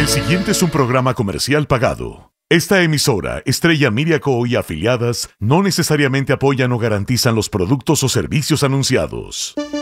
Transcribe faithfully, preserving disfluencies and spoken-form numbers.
siguiente es un programa comercial pagado. Esta emisora, Estrella Media Co. y afiliadas, no necesariamente apoyan o garantizan los productos o servicios anunciados.